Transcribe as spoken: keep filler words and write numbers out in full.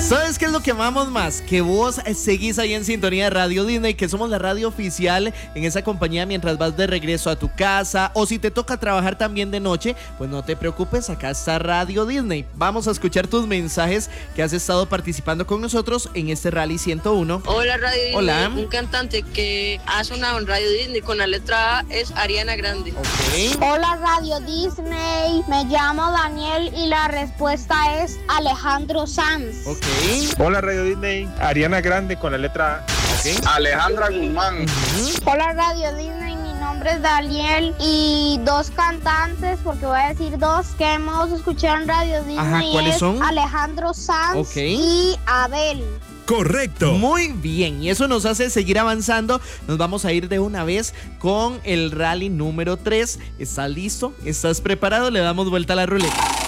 ¿Sabes qué es lo que amamos más? Que vos seguís ahí en sintonía de Radio Disney, que somos la radio oficial en esa compañía mientras vas de regreso a tu casa, o si te toca trabajar también de noche, pues no te preocupes, acá está Radio Disney. Vamos a escuchar tus mensajes que has estado participando con nosotros en este Rally ciento uno. Hola Radio Disney. Hola. Un cantante que ha sonado en Radio Disney con la letra A es Ariana Grande. Ok. Hola Radio Disney, me llamo Daniel y la respuesta es Alejandro Sanz. Ok. Hola Radio Disney, Ariana Grande con la letra A. Ok. Alejandra Guzmán. Uh-huh. Hola Radio Disney, mi nombre es Daniel y dos cantantes, porque voy a decir dos que hemos escuchado en Radio Disney. Ajá, ¿cuáles es son? Alejandro Sanz Ok. y Abel. Correcto. Muy bien, y eso nos hace seguir avanzando. Nos vamos a ir de una vez con el rally número tres. ¿Estás listo? ¿Estás preparado? Le damos vuelta a la ruleta.